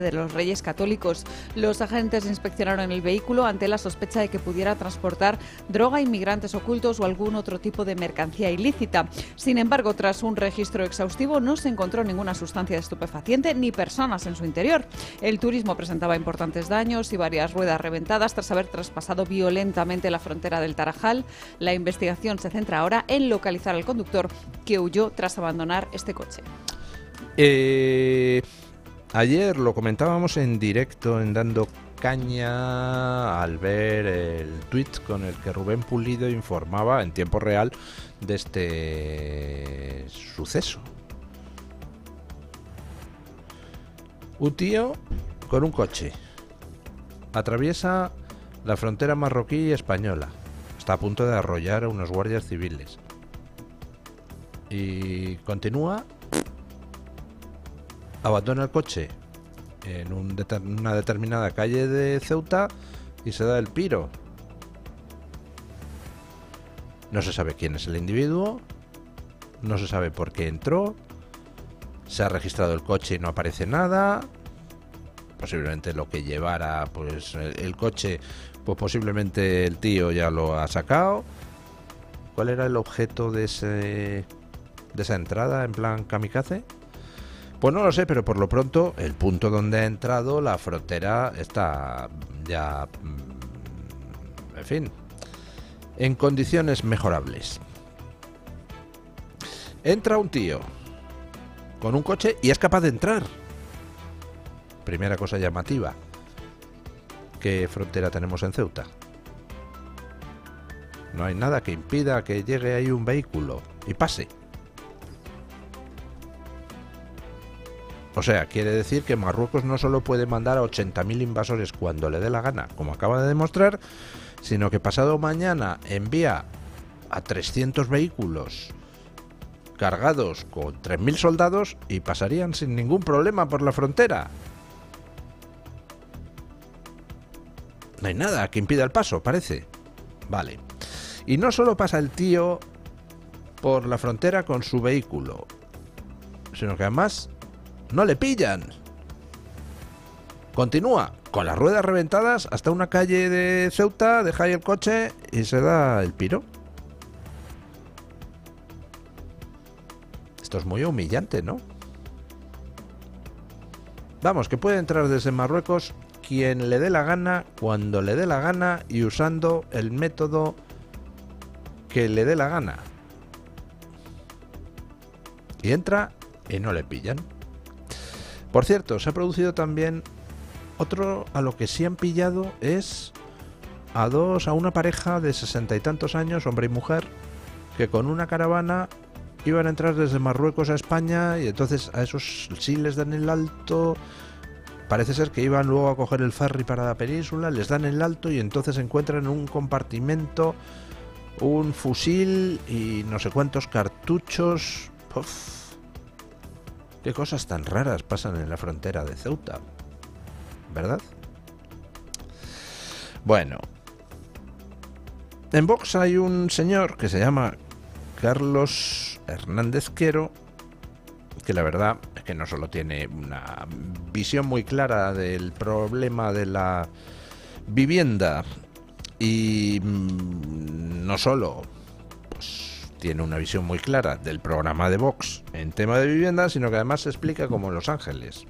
de los Reyes Católicos. Los agentes inspeccionaron el vehículo ante la sospecha de que pudiera transportar droga, inmigrantes ocultos o algún otro tipo de mercancía ilícita. Sin embargo, tras un registro exhaustivo no se encontró ninguna sustancia estupefaciente ni personas en su interior. El turismo presentaba importantes daños y varias ruedas reventadas tras haber traspasado violentamente la frontera del Tarajal. La investigación se centra ahora en localizar al conductor que huyó tras abandonar este coche. Ayer lo comentábamos en directo en Dando Caña al ver el tuit con el que Rubén Pulido informaba en tiempo real de este suceso. Un tío con un coche atraviesa la frontera marroquí y española. Está a punto de arrollar a unos guardias civiles. Y continúa. Abandona el coche en una determinada calle de Ceuta y se da el piro. No se sabe quién es el individuo, no se sabe por qué entró, se ha registrado el coche y no aparece nada. Posiblemente lo que llevara pues el coche, pues posiblemente el tío ya lo ha sacado. ¿Cuál era el objeto de esa entrada en plan kamikaze? Pues no lo sé, pero por lo pronto el punto donde ha entrado, la frontera, está ya, en fin, en condiciones mejorables. Entra un tío con un coche y es capaz de entrar. Primera cosa llamativa. ¿Qué frontera tenemos en Ceuta? No hay nada que impida que llegue ahí un vehículo y pase. O sea, quiere decir que Marruecos no solo puede mandar a 80.000 invasores cuando le dé la gana, como acaba de demostrar, sino que pasado mañana envía a 300 vehículos cargados con 3.000 soldados y pasarían sin ningún problema por la frontera. No hay nada que impida el paso, parece. Vale. Y no solo pasa el tío por la frontera con su vehículo, sino que además no le pillan. Continúa con las ruedas reventadas hasta una calle de Ceuta, deja ahí el coche y se da el piro. Esto es muy humillante, ¿no? Vamos, que puede entrar desde Marruecos quien le dé la gana, cuando le dé la gana y usando el método que le dé la gana. Y entra y no le pillan. Por cierto, se ha producido también otro a lo que sí han pillado es a una pareja de 60 y tantos años, hombre y mujer, que con una caravana iban a entrar desde Marruecos a España y entonces a esos sí les dan el alto. Parece ser que iban luego a coger el ferry para la península, les dan el alto y entonces encuentran en un compartimento un fusil y no sé cuántos cartuchos. Uf. Qué cosas tan raras pasan en la frontera de Ceuta, ¿verdad? Bueno, en Vox hay un señor que se llama Carlos Hernández Quero, que la verdad es que no solo tiene una visión muy clara del problema de la vivienda y no solo pues tiene una visión muy clara del programa de Vox en tema de vivienda, sino que además se explica como en Los Ángeles.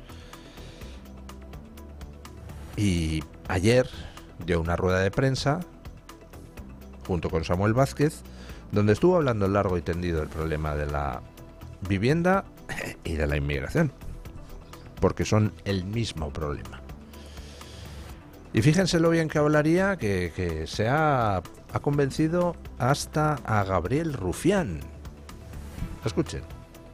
Y ayer dio una rueda de prensa junto con Samuel Vázquez, donde estuvo hablando largo y tendido del problema de la vivienda y de la inmigración, porque son el mismo problema. Y fíjense lo bien que hablaría, que se ha convencido hasta a Gabriel Rufián. Escuchen.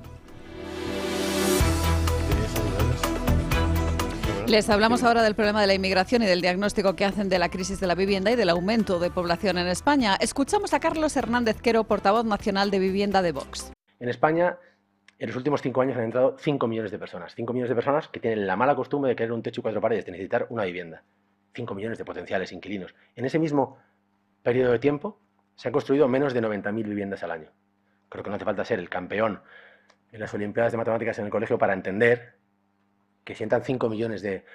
Les hablamos ahora del problema de la inmigración y del diagnóstico que hacen de la crisis de la vivienda y del aumento de población en España. Escuchamos a Carlos Hernández Quero, portavoz nacional de Vivienda de Vox. En España, en los últimos 5 años han entrado 5 millones de personas. 5 millones de personas que tienen la mala costumbre de querer un techo y 4 paredes, de necesitar una vivienda. 5 millones de potenciales inquilinos. En ese mismo periodo de tiempo se han construido menos de 90.000 viviendas al año. Creo que no hace falta ser el campeón en las Olimpiadas de Matemáticas en el colegio para entender que si entran 5 millones de